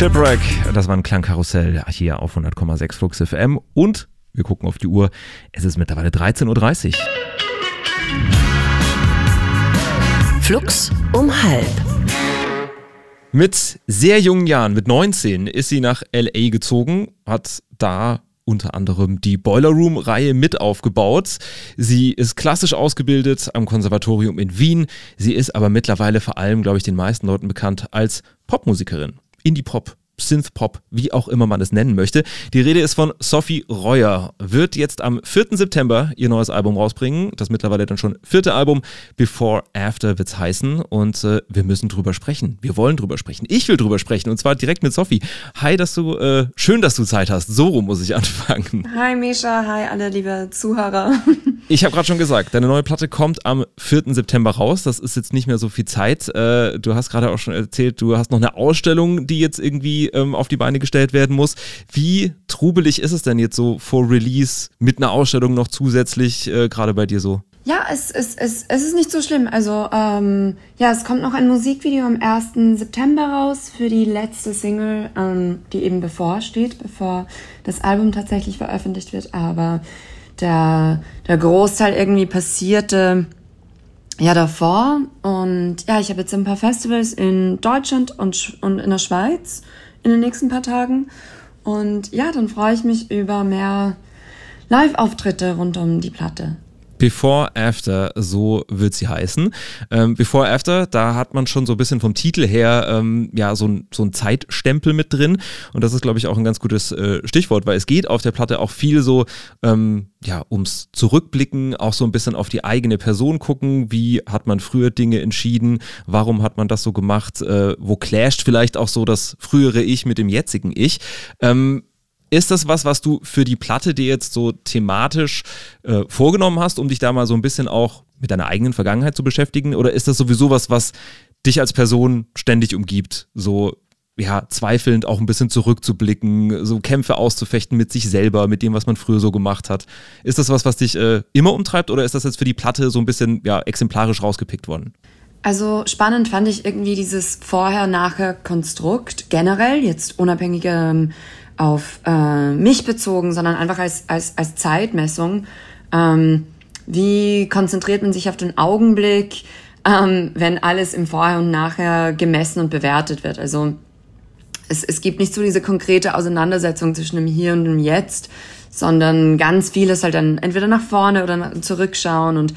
Shipwreck, das war ein Klangkarussell hier auf 100,6 Flux FM und wir gucken auf die Uhr, es ist mittlerweile 13.30 Uhr. Flux um halb. Mit sehr jungen Jahren, mit 19, ist sie nach L.A. gezogen, hat da unter anderem die Boiler Room-Reihe mit aufgebaut. Sie ist klassisch ausgebildet am Konservatorium in Wien. Sie ist aber mittlerweile vor allem, glaube ich, den meisten Leuten bekannt als Popmusikerin. Indie-Pop, Synth-Pop, wie auch immer man es nennen möchte. Die Rede ist von Sophie Royer. Wird jetzt am 4. September ihr neues Album rausbringen. Das mittlerweile dann schon 4. Album. Before After wird's heißen. Und wir müssen drüber sprechen. Wir wollen drüber sprechen. Ich will drüber sprechen. Und zwar direkt mit Sophie. Hi, schön, dass du Zeit hast. So rum muss ich anfangen. Hi Misha, hi alle liebe Zuhörer. Ich habe gerade schon gesagt, deine neue Platte kommt am 4. September raus. Das ist jetzt nicht mehr so viel Zeit. Du hast gerade auch schon erzählt, du hast noch eine Ausstellung, die jetzt irgendwie auf die Beine gestellt werden muss. Wie trubelig ist es denn jetzt so vor Release mit einer Ausstellung noch zusätzlich gerade bei dir so? Ja, es ist nicht so schlimm. Also es kommt noch ein Musikvideo am 1. September raus für die letzte Single, die eben bevor das Album tatsächlich veröffentlicht wird. Aber der Großteil irgendwie passierte ja davor. Und ja, ich habe jetzt ein paar Festivals in Deutschland und in der Schweiz in den nächsten paar Tagen. Und ja, dann freue ich mich über mehr Live-Auftritte rund um die Platte. Before After, so wird sie heißen. Before After, da hat man schon so ein bisschen vom Titel her so ein Zeitstempel mit drin. Und das ist, glaube ich, auch ein ganz gutes Stichwort, weil es geht auf der Platte auch viel so ums Zurückblicken, auch so ein bisschen auf die eigene Person gucken. Wie hat man früher Dinge entschieden? Warum hat man das so gemacht? Wo clasht vielleicht auch so das frühere Ich mit dem jetzigen Ich? Ist das was du für die Platte dir jetzt so thematisch vorgenommen hast, um dich da mal so ein bisschen auch mit deiner eigenen Vergangenheit zu beschäftigen? Oder ist das sowieso was dich als Person ständig umgibt? So, ja, zweifelnd auch ein bisschen zurückzublicken, so Kämpfe auszufechten mit sich selber, mit dem, was man früher so gemacht hat. Ist das was dich immer umtreibt oder ist das jetzt für die Platte so ein bisschen exemplarisch rausgepickt worden? Also spannend fand ich irgendwie dieses Vorher-Nachher-Konstrukt generell, jetzt unabhängig auf mich bezogen, sondern einfach als Zeitmessung. Wie konzentriert man sich auf den Augenblick, wenn alles im Vorher und Nachher gemessen und bewertet wird? Also es gibt nicht so diese konkrete Auseinandersetzung zwischen dem Hier und dem Jetzt, sondern ganz vieles halt dann entweder nach vorne oder zurückschauen und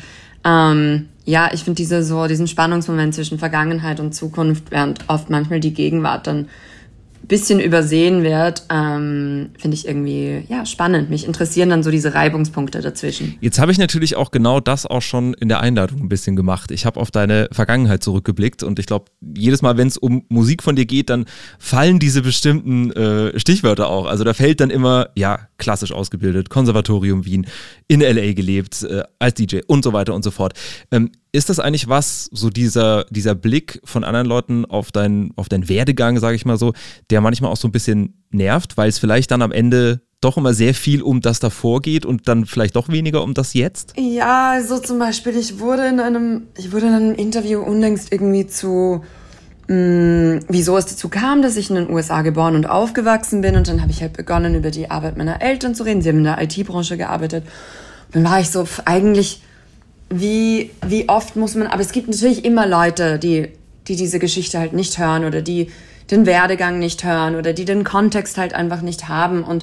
ich finde diesen Spannungsmoment zwischen Vergangenheit und Zukunft, während oft manchmal die Gegenwart dann bisschen übersehen wird, finde ich irgendwie spannend. Mich interessieren dann so diese Reibungspunkte dazwischen. Jetzt habe ich natürlich auch genau das auch schon in der Einleitung ein bisschen gemacht. Ich habe auf deine Vergangenheit zurückgeblickt und ich glaube, jedes Mal, wenn es um Musik von dir geht, dann fallen diese bestimmten Stichwörter auch. Also da fällt dann immer, klassisch ausgebildet, Konservatorium Wien, in L.A. gelebt, als DJ und so weiter und so fort. Ist das eigentlich so dieser Blick von anderen Leuten auf deinen Werdegang, sage ich mal so, der manchmal auch so ein bisschen nervt, weil es vielleicht dann am Ende doch immer sehr viel um das davor geht und dann vielleicht doch weniger um das Jetzt? Ja, so zum Beispiel, ich wurde in einem Interview unlängst irgendwie wieso es dazu kam, dass ich in den USA geboren und aufgewachsen bin und dann habe ich halt begonnen, über die Arbeit meiner Eltern zu reden. Sie haben in der IT-Branche gearbeitet. Und dann war ich so, eigentlich, wie oft muss man, aber es gibt natürlich immer Leute, die diese Geschichte halt nicht hören oder die den Werdegang nicht hören oder die den Kontext halt einfach nicht haben und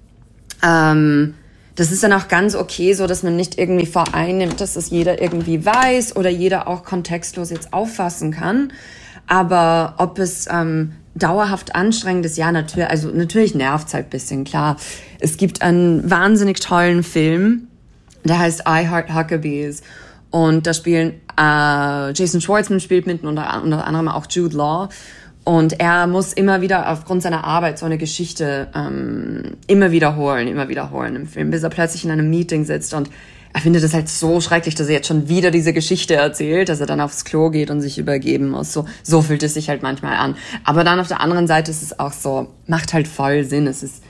das ist dann auch ganz okay so, dass man nicht irgendwie vereinnimmt, dass das jeder irgendwie weiß oder jeder auch kontextlos jetzt auffassen kann. Aber ob es dauerhaft anstrengend ist, natürlich nervt es halt ein bisschen, klar. Es gibt einen wahnsinnig tollen Film, der heißt I Heart Huckabees. Und da spielen Jason Schwartzman spielt mit, unter anderem auch Jude Law. Und er muss immer wieder aufgrund seiner Arbeit so eine Geschichte immer wiederholen im Film, bis er plötzlich in einem Meeting sitzt und er findet es halt so schrecklich, dass er jetzt schon wieder diese Geschichte erzählt, dass er dann aufs Klo geht und sich übergeben muss. So fühlt es sich halt manchmal an. Aber dann auf der anderen Seite ist es auch so, macht halt voll Sinn. Es ist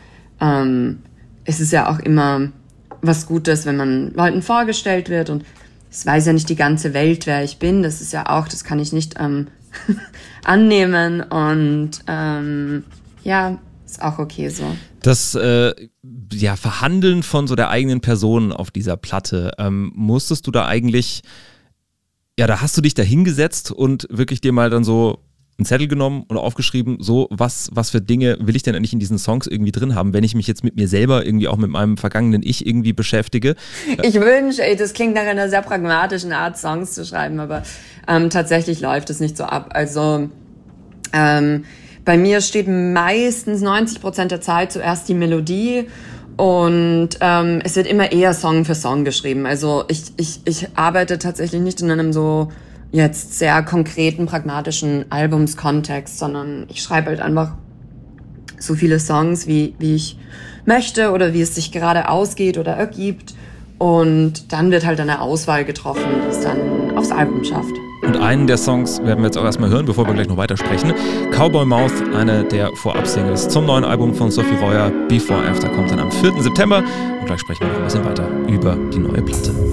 ja auch immer was Gutes, wenn man Leuten vorgestellt wird und es weiß ja nicht die ganze Welt, wer ich bin. Das ist ja auch, das kann ich nicht annehmen und ja, ist auch okay so. Das Verhandeln von so der eigenen Person auf dieser Platte, musstest du da eigentlich, da hast du dich da hingesetzt und wirklich dir mal dann so einen Zettel genommen und aufgeschrieben, so was für Dinge will ich denn eigentlich in diesen Songs irgendwie drin haben, wenn ich mich jetzt mit mir selber irgendwie auch mit meinem vergangenen Ich irgendwie beschäftige. Ich wünsche, das klingt nach einer sehr pragmatischen Art, Songs zu schreiben, aber tatsächlich läuft es nicht so ab. Also bei mir steht meistens 90% der Zeit zuerst die Melodie und es wird immer eher Song für Song geschrieben. Also ich arbeite tatsächlich nicht in einem so jetzt sehr konkreten, pragmatischen Albumskontext, sondern ich schreibe halt einfach so viele Songs, wie ich möchte oder wie es sich gerade ausgeht oder ergibt. Und dann wird halt eine Auswahl getroffen, die es dann aufs Album schafft. Und einen der Songs werden wir jetzt auch erstmal hören, bevor wir gleich noch weitersprechen. Cowboy Mouth, eine der Vorab-Singles zum neuen Album von Sophie Royer. Before After kommt dann am 4. September. Und gleich sprechen wir noch ein bisschen weiter über die neue Platte.